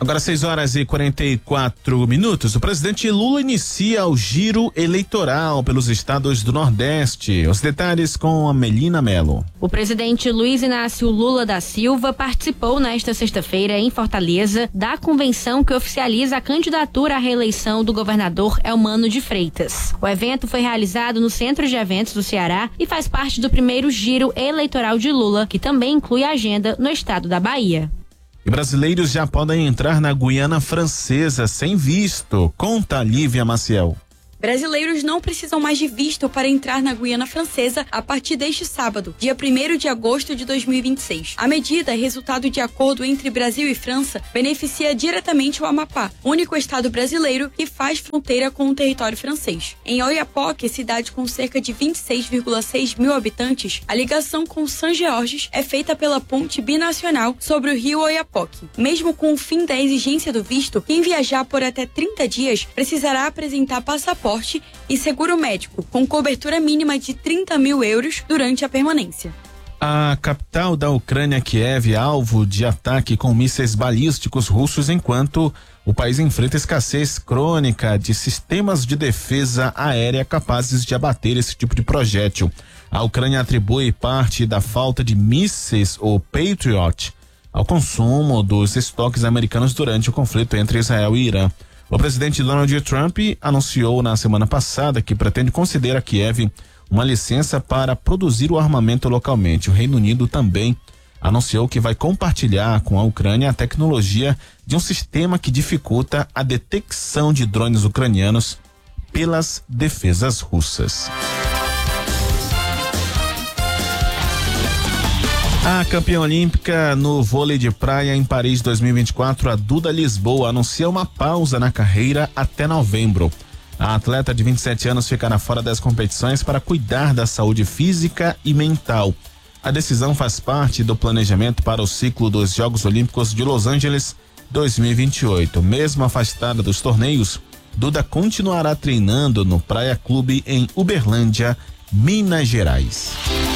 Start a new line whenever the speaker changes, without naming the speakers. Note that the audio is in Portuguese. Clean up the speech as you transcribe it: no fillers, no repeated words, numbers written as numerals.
Agora 6h44. O presidente Lula inicia o giro eleitoral pelos estados do Nordeste. Os detalhes com a Melina Melo.
O presidente Luiz Inácio Lula da Silva participou nesta sexta-feira em Fortaleza da convenção que oficializa a candidatura à reeleição do governador Elmano de Freitas. O evento foi realizado no Centro de Eventos do Ceará e faz parte do primeiro giro eleitoral de Lula, que também inclui a agenda no estado da Bahia.
E brasileiros já podem entrar na Guiana Francesa sem visto. Conta Lívia Maciel.
Brasileiros não precisam mais de visto para entrar na Guiana Francesa a partir deste sábado, dia 1º de agosto de 2026. A medida, resultado de acordo entre Brasil e França, beneficia diretamente o Amapá, único estado brasileiro que faz fronteira com o território francês. Em Oiapoque, cidade com cerca de 26,6 mil habitantes, a ligação com Saint-Georges é feita pela ponte binacional sobre o rio Oiapoque. Mesmo com o fim da exigência do visto, quem viajar por até 30 dias precisará apresentar passaporte e seguro médico, com cobertura mínima de 30 mil euros durante a permanência.
A capital da Ucrânia, Kiev, é alvo de ataque com mísseis balísticos russos, enquanto o país enfrenta escassez crônica de sistemas de defesa aérea capazes de abater esse tipo de projétil. A Ucrânia atribui parte da falta de mísseis, ou Patriot, ao consumo dos estoques americanos durante o conflito entre Israel e Irã. O presidente Donald Trump anunciou na semana passada que pretende conceder a Kiev uma licença para produzir o armamento localmente. O Reino Unido também anunciou que vai compartilhar com a Ucrânia a tecnologia de um sistema que dificulta a detecção de drones ucranianos pelas defesas russas. A campeã olímpica no vôlei de praia em Paris 2024, a Duda Lisboa, anuncia uma pausa na carreira até novembro. A atleta de 27 anos ficará fora das competições para cuidar da saúde física e mental. A decisão faz parte do planejamento para o ciclo dos Jogos Olímpicos de Los Angeles 2028. Mesmo afastada dos torneios, Duda continuará treinando no Praia Clube em Uberlândia, Minas Gerais.